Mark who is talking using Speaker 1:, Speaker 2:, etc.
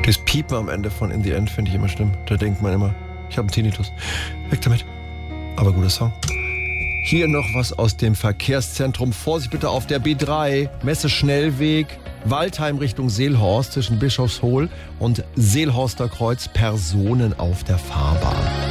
Speaker 1: Das Piepen am Ende von In the End finde ich immer schlimm. Da denkt man immer, ich habe einen Tinnitus. Weg damit. Aber guter Song. Hier noch was aus dem Verkehrszentrum. Vorsicht bitte auf der B3. Messe-Schnellweg. Waldheim Richtung Seelhorst zwischen Bischofshohl und Seelhorster Kreuz. Personen auf der Fahrbahn.